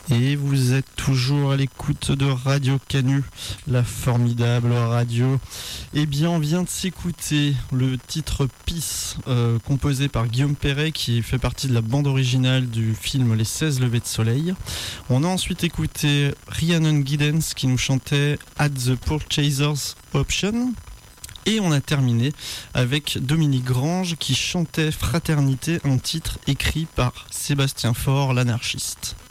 Et vous êtes toujours à l'écoute de Radio Canu, la formidable radio. Eh bien, on vient de s'écouter le titre Peace, composé par Guillaume Perret, qui fait partie de la bande originale du film Les 16 levées de soleil. On a ensuite écouté Rhiannon Giddens qui nous chantait At the Purchaser's Option. Et on a terminé avec Dominique Grange qui chantait Fraternité, un titre écrit par Sébastien Faure, l'anarchiste.